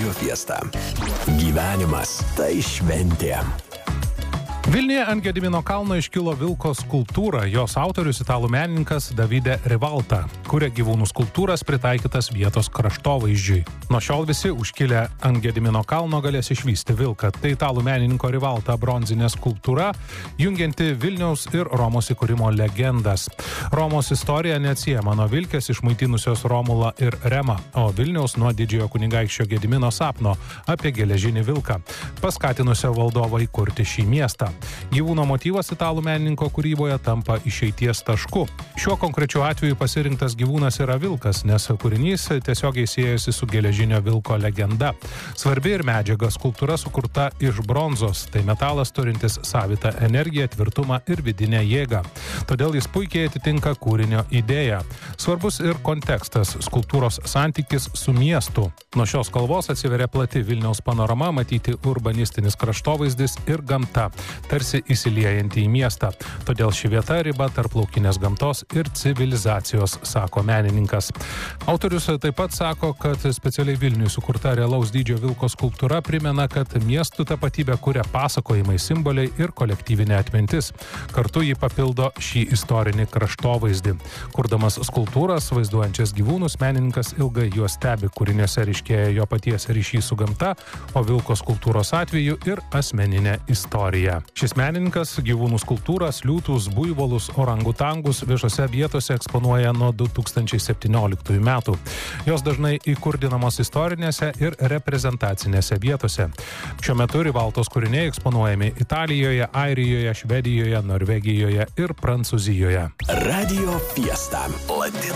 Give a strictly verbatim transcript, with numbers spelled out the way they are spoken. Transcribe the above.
Radio Fiesta. Gyvenimas tai šventė. Vilniuje ant Gedimino kalno iškilo vilko skulptūra. Jos autorius italų menininkas Davide Rivalta, kuria gyvūnų skulptūras pritaikytas vietos kraštovaizdžiui. Nuo šiol visi užkilę ant Gedimino kalno galės išvysti vilką. Tai italų menininko Rivalta bronzinė skulptūra, jungianti Vilniaus ir Romos įkūrimo legendas. Romos istorija neatsiejama nuo vilkės išmaitinusios Romulą ir Remą, o Vilniaus nuo didžiojo kunigaikščio Gedimino sapno apie geležinį vilką, paskatinusio valdovą įkurti šį miestą. Gyvūno motyvas italų menininko kūryboje tampa išeities tašku. Šiuo konkrečiu atveju pasirinktas gyvūnas yra vilkas, nes kūrinys tiesiogiai siejasi su geležinio vilko legenda. Svarbi ir medžiaga, skulptūra sukurta iš bronzos, tai metalas turintis savitą energiją, tvirtumą ir vidinę jėgą. Todėl jis puikiai atitinka kūrinio idėją. Svarbus ir kontekstas, skulptūros santykis su miestu. Nuo šios kalvos atsiveria plati Vilniaus panorama, matyti urbanistinis kraštovaizdis ir gamta, tarsi įsiliejanti į miestą. Todėl ši vieta riba tarp laukinės gamtos ir civilizacijos, sako menininkas. Autorius taip pat sako, kad specialiai Vilniui sukurta realaus dydžio vilko skulptūra primena, kad miestų tapatybę kuria pasakojimai, simboliai ir kolektyvinė atmintis. Kartu jį papildo šį istorinį kraštovaizdį. Kurdamas skulptūras, vaizduojančias gyvūnus, menininkas ilgai juos stebi, kūriniuose ryškėja jo paties ryšys su gamta, o vilko skulptūros atveju ir asmeninė istorija. Šis menininkas gyvūnų skulptūras, liūtus, buivolus, orangutangus viešose vietose eksponuoja nuo du tūkstančiai septynioliktųjų metų. Jos dažnai įkurdinamos istorinėse ir reprezentacinėse vietose. Šiuo metu Rivaltos kūriniai eksponuojami Italijoje, Airijoje, Švedijoje, Norvegijoje ir Prancūzijoje. Radio Fiesta. Plati